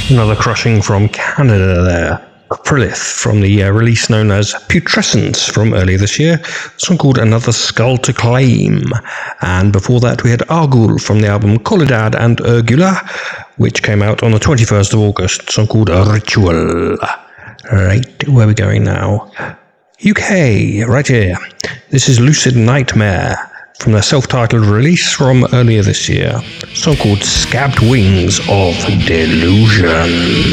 Another crushing from Canada there. Prilith from the release known as Putrescence from earlier this year, a song called Another Skull to Claim. And before that we had Argul from the album Colidad and Urgula, which came out on the 21st of August, a song called Ritual. Right, where are we going now? UK, right here. This is Lucid Nightmare from their self-titled release from earlier this year, a song called Scabbed Wings of Delusion.